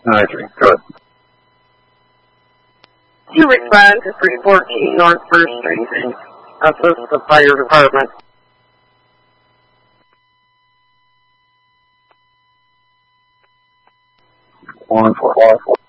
9-3, good. You respond to 314 North 1st Street. This is the fire department. 1-4.